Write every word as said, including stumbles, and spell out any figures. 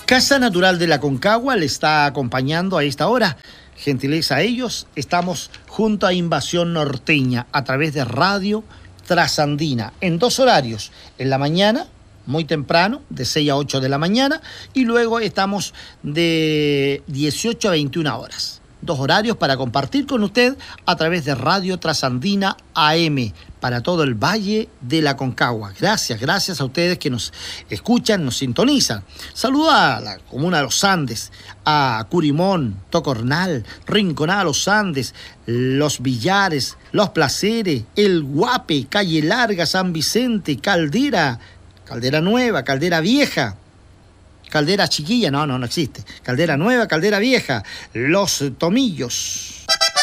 Casa Natural de la Concagua le está acompañando a esta hora. Gentileza a ellos, estamos junto a Invasión Norteña a través de Radio Trasandina en dos horarios, en la mañana, muy temprano, de seis a ocho de la mañana, y luego estamos de dieciocho a veintiuna horas. Dos horarios para compartir con usted a través de Radio Trasandina A M para todo el Valle de la Concagua. Gracias, gracias a ustedes que nos escuchan, nos sintonizan. Saludo a la comuna de Los Andes, a Curimón, Tocornal, Rinconada Los Andes, Los Villares, Los Placeres, El Guape, Calle Larga, San Vicente, Caldera, Caldera Nueva, Caldera Vieja. Caldera Chiquilla, no, no, no existe. Caldera Nueva, Caldera Vieja, Los Tomillos.